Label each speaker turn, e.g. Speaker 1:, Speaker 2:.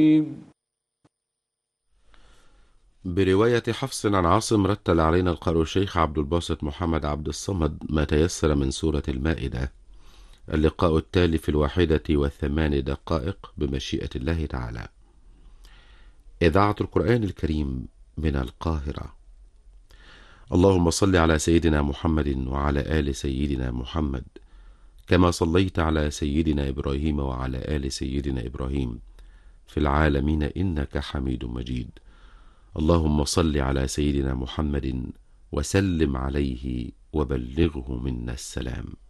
Speaker 1: برواية حفص عن عاصم رتل علينا القارئ الشيخ عبد الباسط محمد عبد الصمد ما تيسر من سورة المائدة. اللقاء التالي في 1:08 بمشيئة الله تعالى. إذاعة القرآن الكريم من القاهرة. اللهم صل على سيدنا محمد وعلى آل سيدنا محمد كما صليت على سيدنا إبراهيم وعلى آل سيدنا إبراهيم في العالمين إنك حميد مجيد. اللهم صل على سيدنا محمد وسلم عليه وبلغه منا السلام.